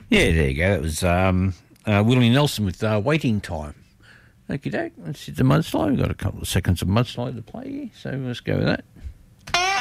Yeah, there you go. It was Willie Nelson with Waiting Time. Okie doke, let's hit the mudslide. We've got a couple of seconds of mudslide to play here, so let's go with that.